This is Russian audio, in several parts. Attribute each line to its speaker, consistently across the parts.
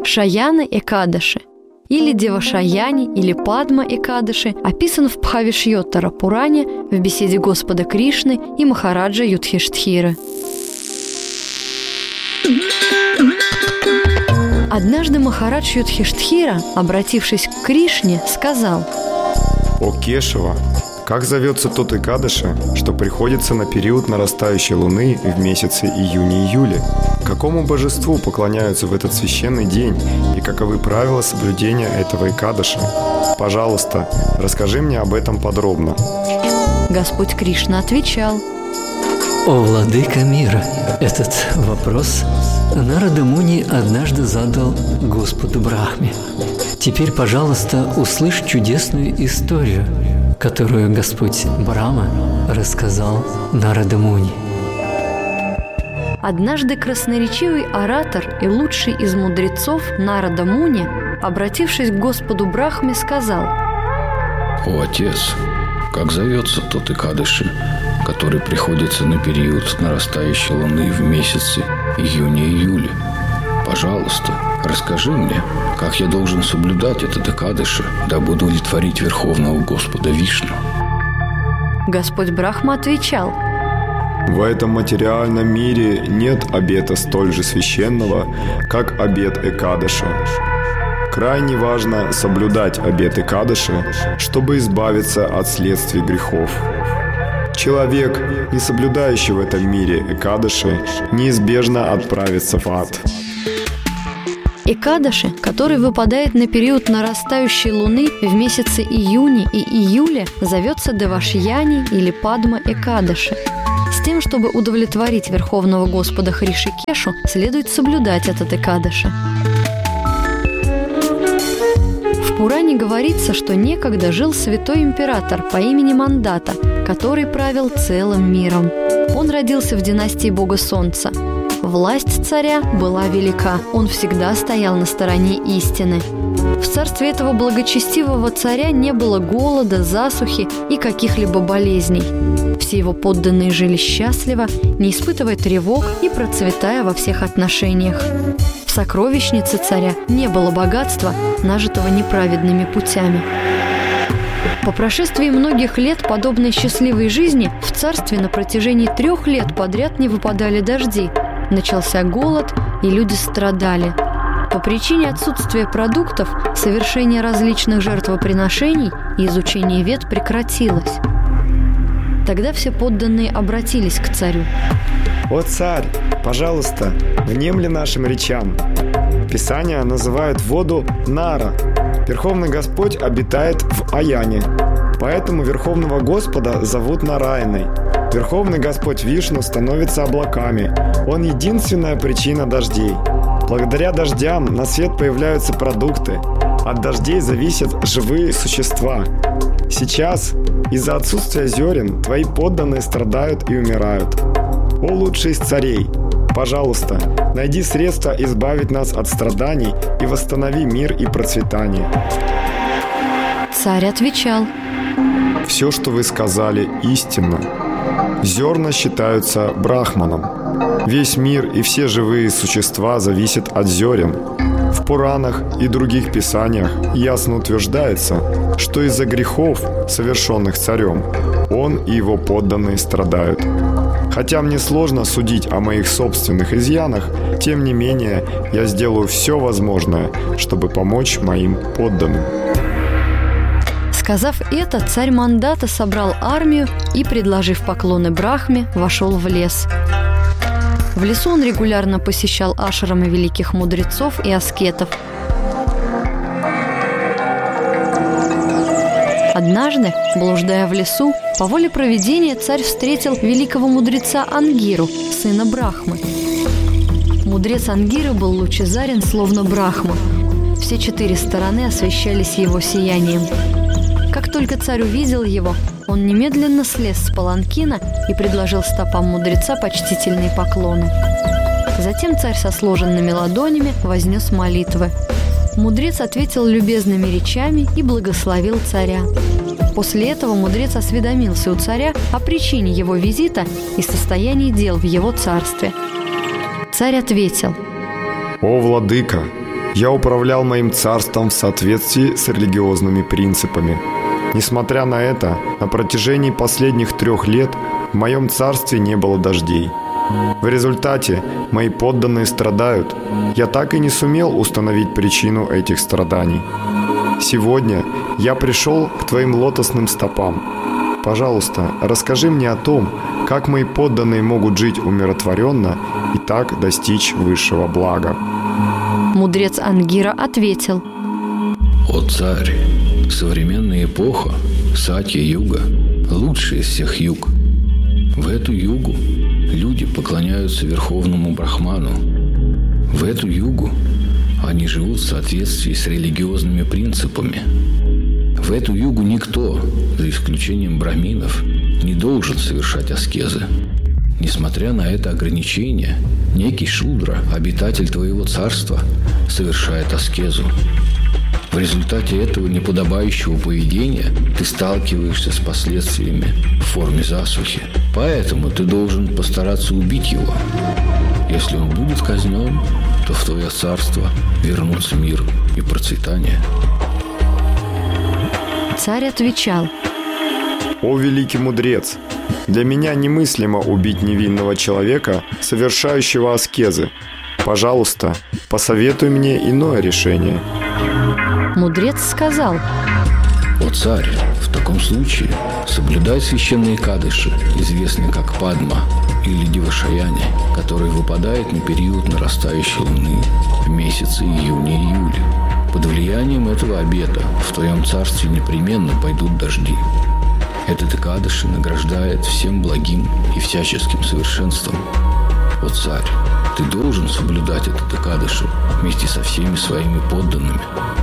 Speaker 1: Шаяна Экадаши, или Дева Шаяни, или Падма Экадаши, описан в Бхавишьоттара Пуране в беседе Господа Кришны и Махараджа Юдхиштхиры. Однажды Махарадж Юдхиштхира, обратившись к Кришне, сказал:
Speaker 2: «О Кешава, как зовется тот Экадаши, что приходится на период нарастающей луны в месяце июне-июле? Какому божеству поклоняются в этот священный день и каковы правила соблюдения этого Экадаши? Пожалуйста, расскажи мне об этом подробно».
Speaker 1: Господь Кришна отвечал:
Speaker 3: «О владыка мира, этот вопрос Нарада Муни однажды задал Господу Брахме. Теперь, пожалуйста, услышь чудесную историю, которую Господь Брахма рассказал Нарада Муни».
Speaker 1: Однажды красноречивый оратор и лучший из мудрецов Нарада Муни, обратившись к Господу Брахме, сказал:
Speaker 4: «О Отец, как зовется тот Экадаши, который приходится на период нарастающей луны в месяце июня-июле? Пожалуйста, расскажи мне, как я должен соблюдать этот Экадаши, дабы удовлетворить Верховного Господа Вишну».
Speaker 1: Господь Брахма отвечал:
Speaker 2: «В этом материальном мире нет обета столь же священного, как обет Экадаши. Крайне важно соблюдать обет Экадаши, чтобы избавиться от следствий грехов. Человек, не соблюдающий в этом мире Экадаши, неизбежно отправится в ад».
Speaker 1: Экадаши, который выпадает на период нарастающей луны в месяце июне и июле, зовется Девашьяни или Падма Экадаши. С тем, чтобы удовлетворить Верховного Господа Хришикешу, следует соблюдать этот Экадаши. В Пуране говорится, что некогда жил святой император по имени Мандата, который правил целым миром. Он родился в династии бога Солнца. Власть царя была велика, он всегда стоял на стороне истины. В царстве этого благочестивого царя не было голода, засухи и каких-либо болезней. Все его подданные жили счастливо, не испытывая тревог и процветая во всех отношениях. В сокровищнице царя не было богатства, нажитого неправедными путями. По прошествии многих лет подобной счастливой жизни в царстве на протяжении 3 лет подряд не выпадали дожди. Начался голод, и люди страдали. По причине отсутствия продуктов совершение различных жертвоприношений и изучение вед прекратилось. Тогда все подданные обратились к царю.
Speaker 2: «О царь, пожалуйста, внемли нашим речам. Писания называют воду Нара. Верховный Господь обитает в Аяне, поэтому Верховного Господа зовут Нараяной. Верховный Господь Вишну становится облаками. Он единственная причина дождей. Благодаря дождям на свет появляются продукты. От дождей зависят живые существа. Сейчас из-за отсутствия зерен твои подданные страдают и умирают. О лучший из царей, пожалуйста, найди средства избавить нас от страданий и восстанови мир и процветание».
Speaker 1: Царь отвечал:
Speaker 2: «Все, что вы сказали, истинно. Зерна считаются брахманом. Весь мир и все живые существа зависят от зерен. В Пуранах и других писаниях ясно утверждается, что из-за грехов, совершенных царем, он и его подданные страдают. Хотя мне сложно судить о моих собственных изъянах, тем не менее я сделаю все возможное, чтобы помочь моим подданным».
Speaker 1: Сказав это, царь Мандата собрал армию и, предложив поклоны Брахме, вошел в лес. В лесу он регулярно посещал ашрамы великих мудрецов и аскетов. Однажды, блуждая в лесу, по воле провидения царь встретил великого мудреца Ангиру, сына Брахмы. Мудрец Ангиры был лучезарен, словно Брахма. Все 4 стороны освещались его сиянием. Как только царь увидел его, он немедленно слез с паланкина и предложил стопам мудреца почтительные поклоны. Затем царь со сложенными ладонями вознес молитвы. Мудрец ответил любезными речами и благословил царя. После этого мудрец осведомился у царя о причине его визита и состоянии дел в его царстве. Царь ответил:
Speaker 2: «О, владыка, Я управлял моим царством в соответствии с религиозными принципами. Несмотря на это, на протяжении последних 3 лет в моем царстве не было дождей. В результате мои подданные страдают. Я так и не сумел установить причину этих страданий. Сегодня я пришел к твоим лотосным стопам. Пожалуйста, расскажи мне о том, как мои подданные могут жить умиротворенно и так достичь высшего блага.
Speaker 1: Мудрец Ангира ответил:
Speaker 4: «О царь, современная эпоха, Сатья-юга, лучшая из всех юг. В эту югу люди поклоняются Верховному Брахману. В эту югу они живут в соответствии с религиозными принципами. В эту югу никто, за исключением браминов, не должен совершать аскезы. Несмотря на это ограничение, некий Шудра, обитатель твоего царства, совершает аскезу. В результате этого неподобающего поведения ты сталкиваешься с последствиями в форме засухи. Поэтому ты должен постараться убить его. Если он будет казнен, то в твое царство вернутся мир и процветание».
Speaker 1: Царь отвечал:
Speaker 2: «О великий мудрец! Для меня немыслимо убить невинного человека, совершающего аскезы. Пожалуйста, посоветуй мне иное решение».
Speaker 1: Мудрец сказал:
Speaker 4: «О царь, в таком случае соблюдай священные кадыши, известные как Падма или Дивашаяни, который выпадает на период нарастающей луны в месяцы июня-июля. Под влиянием этого обета в твоем царстве непременно пойдут дожди. Этот экадыши награждает всем благим и всяческим совершенством. О царь, ты должен соблюдать этот экадыши вместе со всеми своими подданными».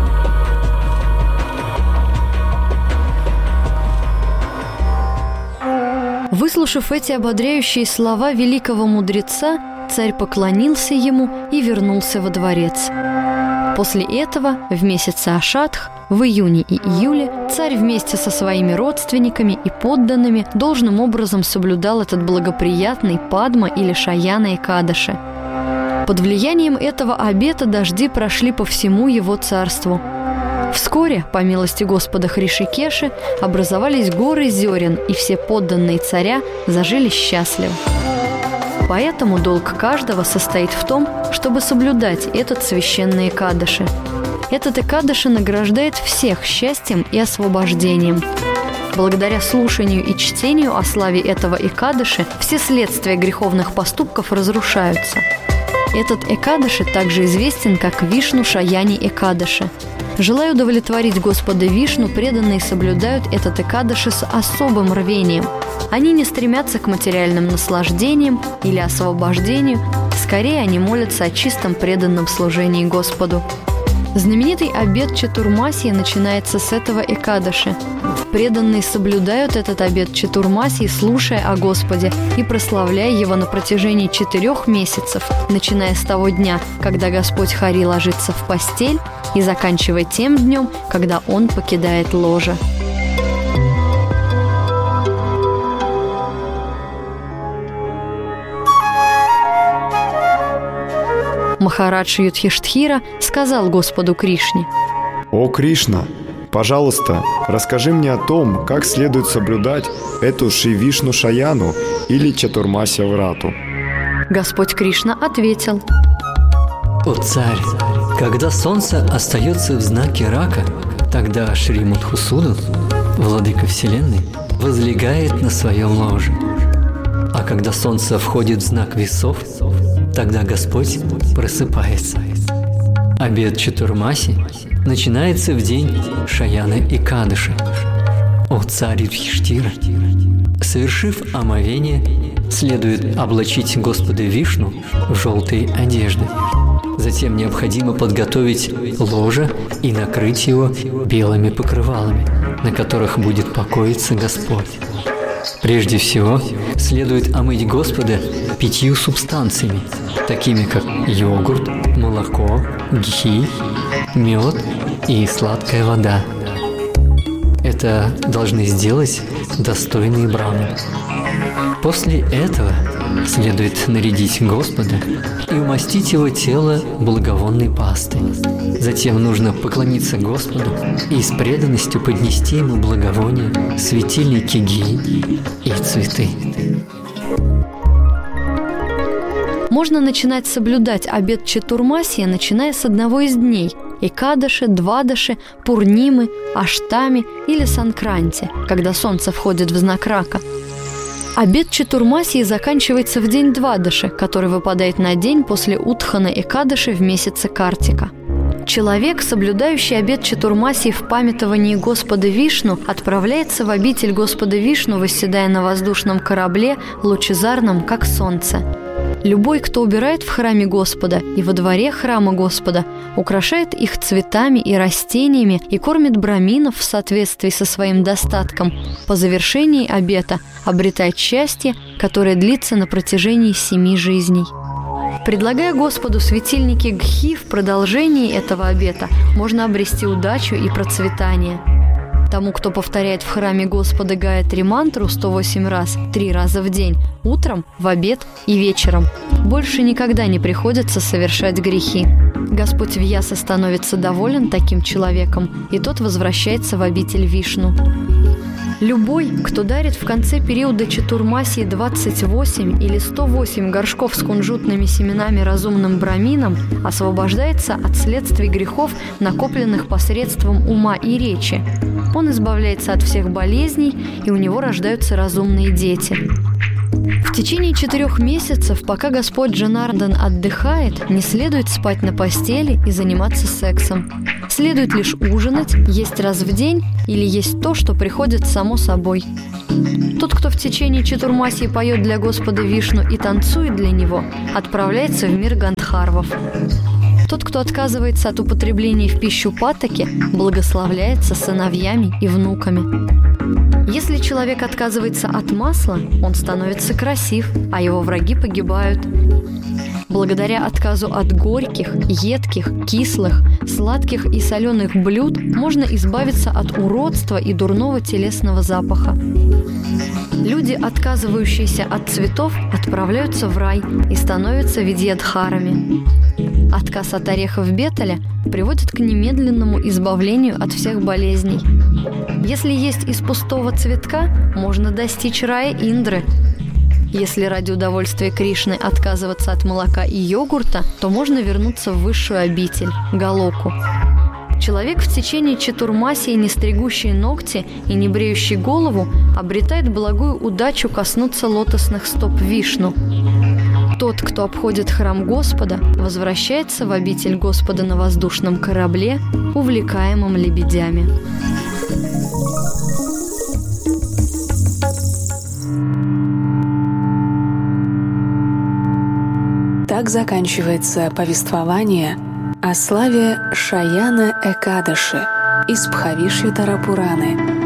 Speaker 1: Выслушав эти ободряющие слова великого мудреца, царь поклонился ему и вернулся во дворец. После этого, в месяце Ашадх, в июне и июле, царь вместе со своими родственниками и подданными должным образом соблюдал этот благоприятный Падма или Шаяна экадаши. Под влиянием этого обета дожди прошли по всему его царству. Вскоре, по милости Господа Хришикеши, образовались горы зерен, и все подданные царя зажили счастливо. Поэтому долг каждого состоит в том, чтобы соблюдать этот священный экадаши. Этот экадаши награждает всех счастьем и освобождением. Благодаря слушанию и чтению о славе этого экадаши все следствия греховных поступков разрушаются. Этот экадаши также известен как Вишну Шаяни экадаши. Желая удовлетворить Господа Вишну, преданные соблюдают этот экадаши с особым рвением. Они не стремятся к материальным наслаждениям или освобождению, скорее они молятся о чистом преданном служении Господу. Знаменитый обет Чатурмасии начинается с этого экадаши. Преданные соблюдают этот обет Чатурмасии, слушая о Господе и прославляя Его на протяжении 4 месяцев, начиная с того дня, когда Господь Хари ложится в постель, и заканчивая тем днем, когда Он покидает ложе. Махарадж Юдхиштхира сказал Господу Кришне:
Speaker 2: «О Кришна, пожалуйста, расскажи мне о том, как следует соблюдать эту Шри Вишну Шаяну или Чатурмасья Врату».
Speaker 1: Господь Кришна ответил:
Speaker 3: «О царь, когда солнце остается в знаке рака, тогда Шри Мадхусудан, владыка Вселенной, возлегает на своем ложе. А когда солнце входит в знак весов, тогда Господь просыпается. Обет Чатурмаси начинается в день Шаяны Экадаши. О царь Юдхиштхира, совершив омовение, следует облачить Господа Вишну в желтые одежды. Затем необходимо подготовить ложе и накрыть его белыми покрывалами, на которых будет покоиться Господь. Прежде всего, следует омыть Господа 5 субстанциями, такими как йогурт, молоко, гхи, мед и сладкая вода. Это должны сделать достойные браманы. После этого следует нарядить Господа и умастить его тело благовонной пастой. Затем нужно поклониться Господу и с преданностью поднести ему благовония, светильники гии и цветы.
Speaker 1: Можно начинать соблюдать обет Чатурмасья, начиная с одного из дней – Экадаши, Двадаши, Пурнимы, Аштами или Санкранти, когда солнце входит в знак рака. Обет Чатурмасьи заканчивается в день Двадаши, который выпадает на день после Утхана Экадаши в месяце Картика. Человек, соблюдающий обет Чатурмасьи в памятовании Господа Вишну, отправляется в обитель Господа Вишну, восседая на воздушном корабле, лучезарном, как солнце. Любой, кто убирает в храме Господа и во дворе храма Господа, украшает их цветами и растениями и кормит браминов в соответствии со своим достатком, по завершении обета обретает счастье, которое длится на протяжении 7 жизней. Предлагая Господу светильники Гхи в продолжении этого обета, можно обрести удачу и процветание. Тому, кто повторяет в храме Господа Гаятри мантру 108 раз, 3 раза в день, утром, в обед и вечером, больше никогда не приходится совершать грехи. Господь Вьяса становится доволен таким человеком, и тот возвращается в обитель Вишну. Любой, кто дарит в конце периода Чатурмасьи 28 или 108 горшков с кунжутными семенами разумным браминам, освобождается от следствий грехов, накопленных посредством ума и речи. Он избавляется от всех болезней, и у него рождаются разумные дети. В течение 4 месяцев, пока Господь Джанардан отдыхает, не следует спать на постели и заниматься сексом. Следует лишь ужинать, есть раз в день или есть то, что приходит само собой. Тот, кто в течение Чатурмасьи поет для Господа Вишну и танцует для него, отправляется в мир Гандхарвов. Тот, кто отказывается от употребления в пищу патоки, благословляется сыновьями и внуками. Если человек отказывается от масла, он становится красив, а его враги погибают. Благодаря отказу от горьких, едких, кислых, сладких и соленых блюд можно избавиться от уродства и дурного телесного запаха. Люди, отказывающиеся от цветов, отправляются в рай и становятся видьядхарами. Отказ от орехов беталя приводит к немедленному избавлению от всех болезней. Если есть из пустого цветка, можно достичь рая Индры. Если ради удовольствия Кришны отказываться от молока и йогурта, то можно вернуться в высшую обитель – Галоку. Человек в течение Чатурмасьи, не стригущий ногти и не бреющий голову, обретает благую удачу коснуться лотосных стоп Вишну. Тот, кто обходит храм Господа, возвращается в обитель Господа на воздушном корабле, увлекаемом лебедями.
Speaker 5: Так заканчивается повествование о славе Шаяна Экадаши из Бхавишьятара Пураны.